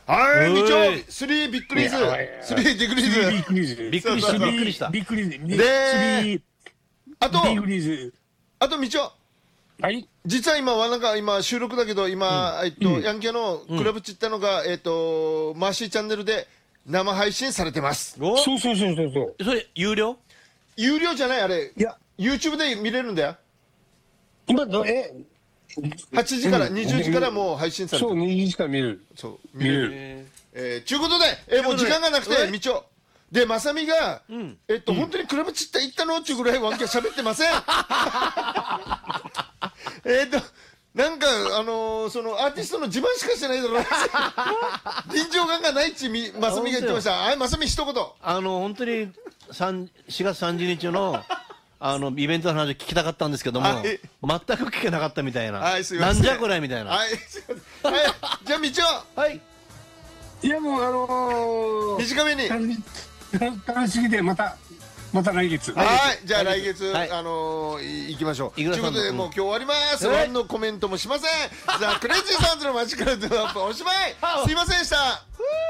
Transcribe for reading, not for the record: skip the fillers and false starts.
はい、みちょ、 おい 3ビックリーズ。 いや 3ビックリーズ。 ビックリーズ。 びっくりした、 そうそうびっくりした。 ビックリーズ。 であと、 ビックリーズ。 あとみちょ、 はい。 実は今はなんか今収録だけど、今、ヤンキャのクラブチったのが、マーシーチャンネルで生配信されてます。 お、 そう。 それ、有料？ 有料じゃない、あれ。 いや、 YouTube で見れるんだよ。 今、 8時から、20時からもう配信されてそう、 る。 2時間見る。 そう、 見れる。 ちゅうことで、もう時間がなくて、みちょ。で、まさみが、本当にクラブチッタ行ったのっていうぐらいワンキャ喋ってません。なんか、そのアーティストの自慢しかしてないだろう。臨場感がないっち、まさみが言ってました。はい、まさみ一言。 本当に4月30日のイベントの話聞きたかったんですけども、 はい全く聞けなかったみたいな。 はい、すいません。 なんじゃこれみたいな。 はい、すいません。はい、じゃあみちょ。 はい。 いや、もう、 短めに。 楽しすぎて、また来月。 はい、じゃあ来月、 はい行きましょう。といくらさんのいうことで、もう今日終わります。 はいワンのコメントもしません。じゃあ、クレイジーサウンズのマジカルドゥアップおしまい。すいませんでした。